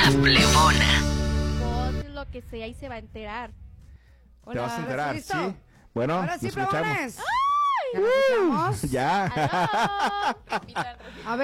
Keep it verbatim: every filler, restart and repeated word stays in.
plebona. Vos lo que sea y se va a enterar. Te Hola. vas a enterar, ¿listo? ¿sí? Bueno, Ahora sí, nos escuchamos. plebones. ¿Ya nos escuchamos? Ya. Aló. A ver.